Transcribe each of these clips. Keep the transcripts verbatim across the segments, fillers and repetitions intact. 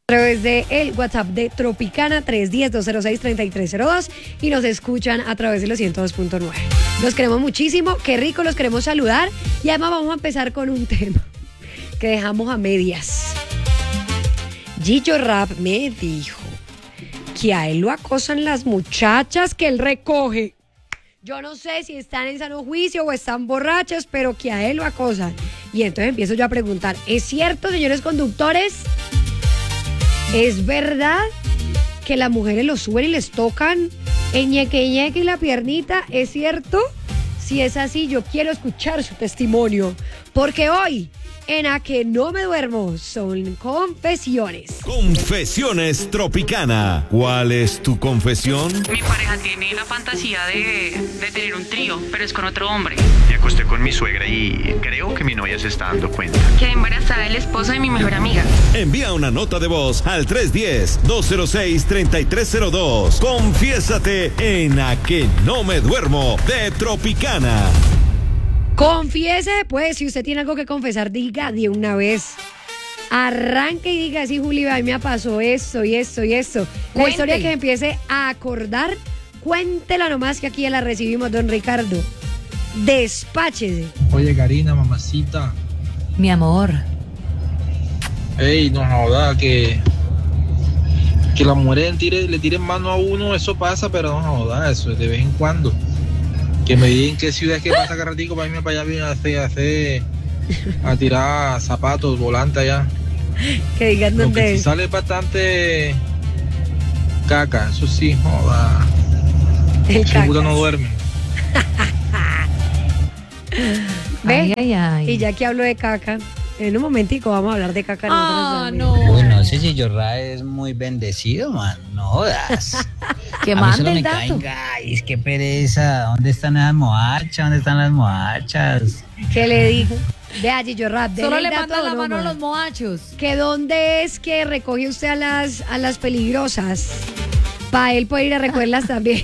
A través de el WhatsApp de Tropicana tres uno cero, dos cero seis, tres tres cero dos y nos escuchan a través de los ciento dos punto nueve. Los queremos muchísimo, qué rico, los queremos saludar y además vamos a empezar con un tema que dejamos a medias. Gillo Rap me dijo que a él lo acosan las muchachas que él recoge. Yo no sé si están en sano juicio o están borrachas, pero que a él lo acosan. Y entonces empiezo yo a preguntar, ¿es cierto, señores conductores? ¿Es verdad que las mujeres los suben y les tocan el ñeque ñeque y la piernita? ¿Es cierto? Si es así, yo quiero escuchar su testimonio. Porque hoy, en A Que No Me Duermo, son confesiones. Confesiones Tropicana. ¿Cuál es tu confesión? Mi pareja tiene la fantasía de, de tener un trío, pero es con otro hombre. Me acosté con mi suegra y creo que mi novia se está dando cuenta. Quedé embarazada del esposo de mi mejor amiga. Envía una nota de voz al tres uno cero, dos cero seis, tres tres cero dos. Confiésate en A Que No Me Duermo de Tropicana. Confiese, pues, si usted tiene algo que confesar, diga de una vez. Arranque y diga, sí, Juli, a mí me pasó esto y esto y esto. La Cuente. historia que empiece a acordar, cuéntela nomás que aquí ya la recibimos, don Ricardo. Despáchese. Oye, Karina, mamacita. Mi amor. Ey, no joda, que. Que las mujeres tire, le tiren mano a uno, eso pasa, pero no joda, eso es de vez en cuando. Que me digan qué ciudad es que pasa cada ratico para irme para allá a hacer, a hacer, a tirar zapatos, volantes allá. Que digan Lo dónde que sí es. sale bastante caca, eso sí, joda. El Seguro cacas. no duerme. ¿Ve? Ay, ay, ay. Y ya que hablo de caca, en un momentico vamos a hablar de caca. Ah, nosotros no. Uy, no sé si Yorra es muy bendecido, man. No jodas. Que A mí mande solo el me dato. caen guys, qué pereza. ¿Dónde están las moachas? ¿Dónde están las moachas? también. ¿Qué le digo? Vea, Gillo Rap, dele Solo el le dato manda la nomás. mano a los moachos. ¿Que dónde es que recoge usted a las, a las peligrosas? Para él poder ir a recogerlas también.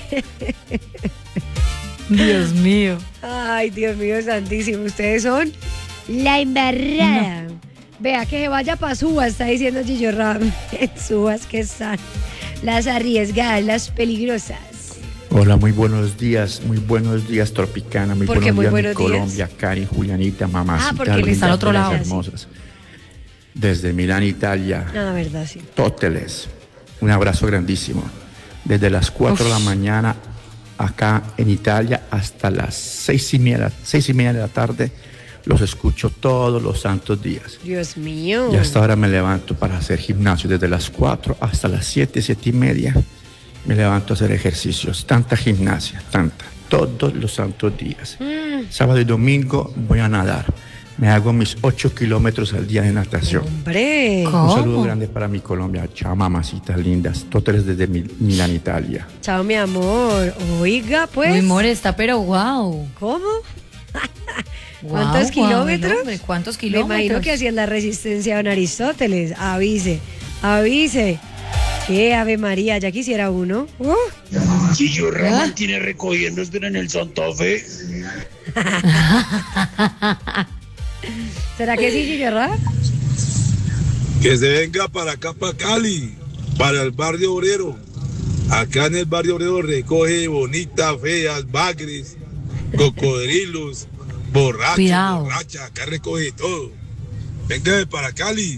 Dios mío. Ay, Dios mío santísimo, ustedes son la embarrada. Vea, que se vaya para Subas, está diciendo Gillo Rap. En Subas que están las arriesgadas, las peligrosas. Hola, muy buenos días, muy buenos días Tropicana, muy ¿Por qué buenos muy días buenos mi días? Colombia, Cari, Julianita, mamacita, Ah, porque él linda, está al otro todas lado. hermosas. Desde Milán, Italia, Ah, verdad, sí. Tóteles, un abrazo grandísimo. Desde las cuatro de la mañana acá en Italia hasta las seis y media, seis y media de la tarde, los escucho todos los santos días. Dios mío. Y hasta ahora me levanto para hacer gimnasio desde las cuatro hasta las siete, siete y media. Me levanto a hacer ejercicios, tanta gimnasia, tanta, todos los santos días. Mm. Sábado y domingo voy a nadar. Me hago mis ocho kilómetros al día de natación. Hombre. ¿Cómo? Un saludo grande para mi Colombia. Chao, mamacitas lindas. Toteles desde Mil- Milán, Italia. Chao, mi amor. Oiga, pues. Mi amor está, pero wow. ¿Cómo? Wow, ¿Cuántos wow, kilómetros? no, hombre, ¿Cuántos Me kilómetros? imagino que hacían la resistencia don Aristóteles. Avise, avise. ¡Qué Ave María! Ya quisiera uno. Uh. Si yo ¿Ah? Raman tiene recogiéndose en el Santa Fe. ¿Será que sí, Gillo Rap? Que se venga para acá, para Cali, para el barrio obrero. Acá en el barrio obrero recoge bonitas, feas, bagres, cocodrilos, borrachos, Cuidado. borrachas, acá recoge todo. Venga para Cali.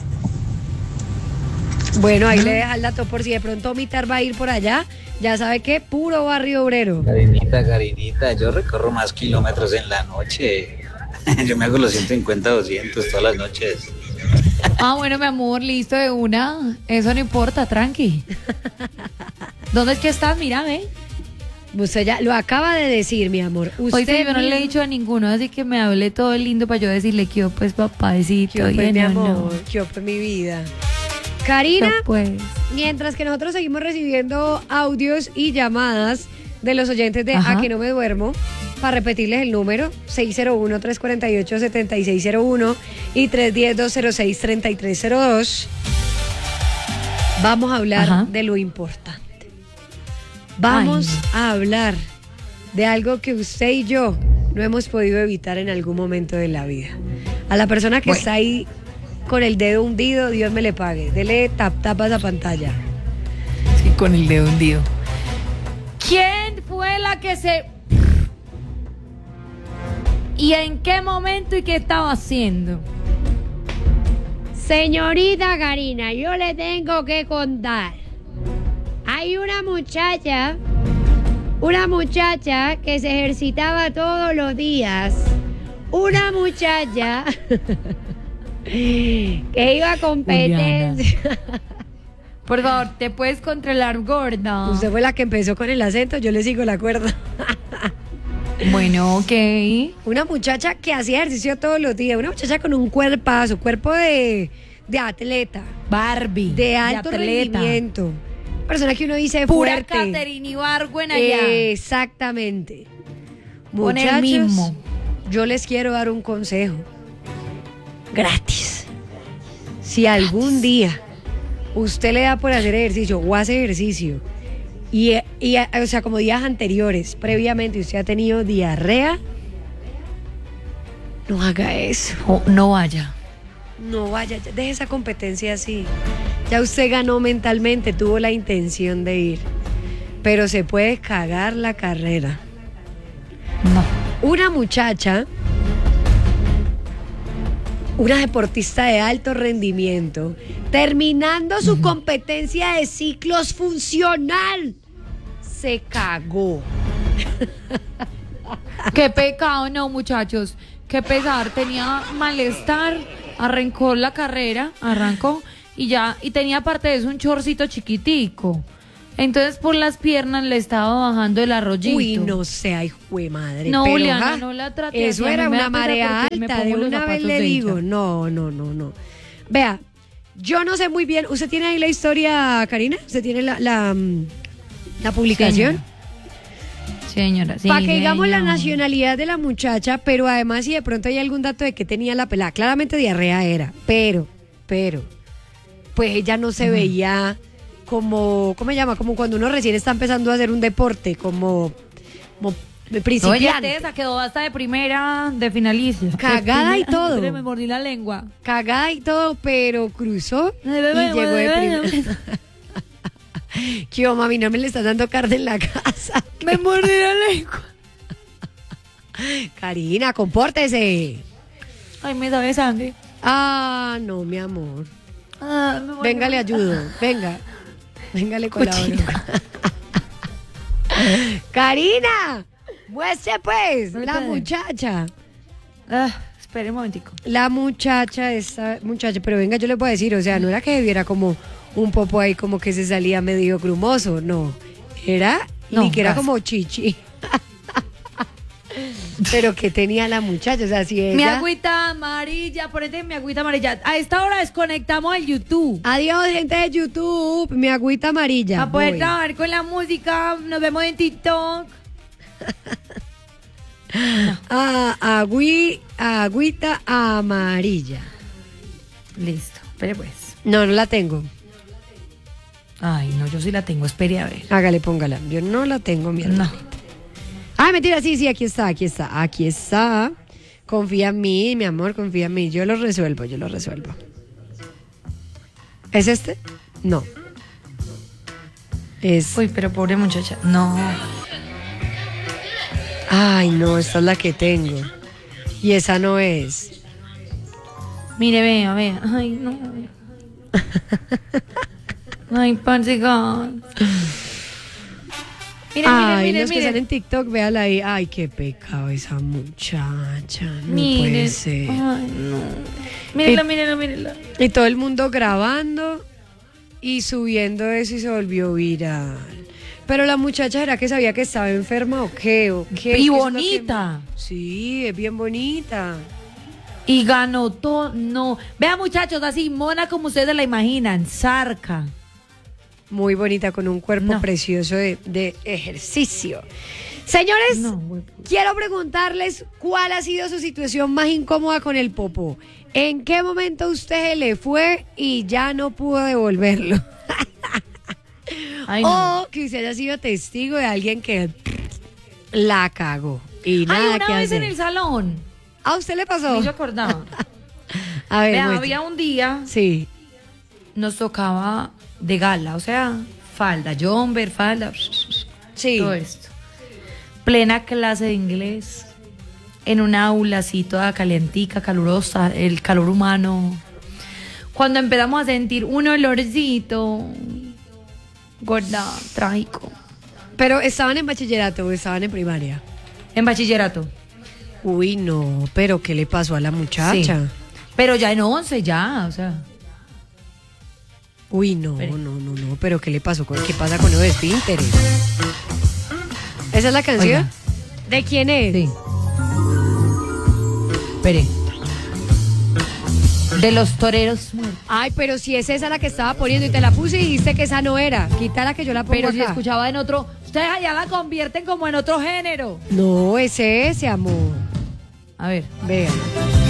Bueno, ahí le deja el dato por si de pronto Omitar va a ir por allá. Ya sabe que puro barrio obrero. Karinita, Karinita, yo recorro más kilómetros en la noche. Yo me hago los ciento cincuenta, doscientos todas las noches. Ah, bueno, mi amor, listo de una. Eso no importa, tranqui. ¿Dónde es que estás? Mira, ve. Usted ya lo acaba de decir, mi amor. Usted Oiga, yo no le he mismo- dicho a ninguno, así que me hable todo lindo para yo decirle que yo, pues, papadecito. Yo, pues, y mi no, amor, no. yo, pues, mi vida. Karina, Yo, pues. mientras que nosotros seguimos recibiendo audios y llamadas de los oyentes de Ajá. A Que No Me Duermo, para repetirles el número, seis cero uno, tres cuatro ocho, siete seis cero uno y tres uno cero, dos cero seis, tres tres cero dos, vamos a hablar Ajá. de lo importante. Vamos Ay, a hablar de algo que usted y yo no hemos podido evitar en algún momento de la vida. A la persona que Bueno. está ahí con el dedo hundido, Dios me le pague. Dele tap tap a esa pantalla. Sí, con el dedo hundido. ¿Quién fue la que se... ¿Y en qué momento y qué estaba haciendo? Señorita Karina, yo le tengo que contar. Hay una muchacha, una muchacha que se ejercitaba todos los días. Una muchacha que iba a competencia. Por favor, ¿te puedes controlar, gorda? Usted fue la que empezó con el acento, yo le sigo la cuerda. Bueno, ok. Una muchacha que hacía ejercicio todos los días, una muchacha con un cuerpazo, cuerpo de, de atleta. Barbie. De alto de atleta. rendimiento. Persona que uno dice Pura fuerte. Catherine Ibargüen allá. Exactamente. Con el Muchachos, mismo. yo les quiero dar un consejo. Gratis. Si algún día usted le da por hacer ejercicio o hace ejercicio y, y o sea, como días anteriores, previamente usted ha tenido diarrea, no haga eso. Oh, no vaya. No vaya, deje esa competencia así. Ya usted ganó mentalmente, tuvo la intención de ir, pero se puede cagar la carrera. No. Una muchacha, una deportista de alto rendimiento, terminando su competencia de ciclos funcional, se cagó. Qué pecado, no, muchachos. Qué pesar. Tenía malestar, arrancó la carrera, arrancó y ya, y tenía aparte de eso un chorcito chiquitico. Entonces por las piernas le estaba bajando el arroyito. Uy, no sé, ay, jue madre. No, pero, Juliana, ja, no la traté eso así, a era mí me una da pena marea porque me alta, de pongo los una vez zapatos le de digo, ella. no, no, no, no. Vea, yo no sé muy bien, ¿usted tiene ahí la historia, Karina? ¿Usted tiene la, la, la publicación? Señora, sí. Para que digamos la señora. nacionalidad de la muchacha, pero además si de pronto hay algún dato de que tenía la pelada, claramente diarrea era, pero, pero, pues ella no se uh-huh. veía como, ¿cómo se llama? Como cuando uno recién está empezando a hacer un deporte, como, como principiante. No, ella tesa, quedó hasta de primera, de finalista. Cagada y todo. Me mordí la lengua. Cagada y todo, pero cruzó y llegó de primera. ¿Qué oh, mami? No me le estás dando carne en la casa. Me mordí la lengua. Karina, compórtese. Ay, me sabe sangre. Ah, no, mi amor. Ah, me Venga, le ayudo. Venga. Venga, le colaboro. Karina, muestre pues, la muchacha. Ah, espere un momentico. La muchacha, esa muchacha, pero venga, yo le puedo decir, o sea, no era que viera como un popo ahí como que se salía medio grumoso, no. Era, no, ni que era gracias. como chichi. Pero que tenía la muchacha, o sea, si ella... Mi agüita amarilla, ponete mi agüita amarilla. A esta hora desconectamos el YouTube. Adiós, gente de YouTube, mi agüita amarilla. A poder voy. trabajar con la música, nos vemos en TikTok. No. Ah, agüi, agüita amarilla. Listo, espere pues. No, no la tengo. Ay, no, yo sí la tengo, espere a ver. Hágale, póngala. Yo no la tengo, mi hermanita. No. Ah, mentira, sí, sí, aquí está, aquí está, aquí está. Confía en mí, mi amor, confía en mí. Yo lo resuelvo, yo lo resuelvo. ¿Es este? No. Es... Uy, pero pobre muchacha. No. Ay, no, esta es la que tengo. Y esa no es. Mire, vea, vea. Ay, no. Ay, pansiga. Mire, Ay, mire, los mire, que están mire. en TikTok, véala ahí. Ay, qué pecado esa muchacha. No Mire. puede ser. Ay, no. Mírela, Y- mírela, mírela. Y todo el mundo grabando y subiendo eso y se volvió viral. Pero la muchacha era que sabía que estaba enferma o qué, o qué. Y ¿Qué es lo que- bonita. Sí, es bien bonita. Y ganó todo. No. Vean, muchachos, así mona como ustedes se la imaginan. Zarca. Muy bonita, con un cuerpo No. precioso de, de ejercicio. Señores, No, güey. quiero preguntarles cuál ha sido su situación más incómoda con el popó. ¿En qué momento usted se le fue y ya no pudo devolverlo? Ay, no. O que usted haya sido testigo de alguien que la cagó y nada Ay, una que vez hacer. en el salón. ¿A usted le pasó? Ni yo acordaba. A ver, Vea, muestre. había un día, Sí. nos tocaba de gala, o sea, falda, jumper, falda, Sí. todo esto. Plena clase de inglés, en una aula así toda calientica, calurosa, el calor humano. Cuando empezamos a sentir un olorcito, gorda, trágico. Pero estaban en bachillerato o estaban en primaria. En bachillerato. Uy, no, pero ¿qué le pasó a la muchacha? Sí. Pero ya en once, ya, o sea. Uy, no, Espere. no, no, no, pero ¿qué le pasó? con- ¿Qué pasa con los esfínteres? ¿Esa es la canción? Oiga. ¿De quién es? Sí. Espere. De los toreros muertos. Ay, pero si es esa la que estaba poniendo y te la puse y dijiste que esa no era. Quítala que yo la pongo Pero si acá. escuchaba en otro. Ustedes allá la convierten como en otro género. No, es ese, amor. A ver. Vea.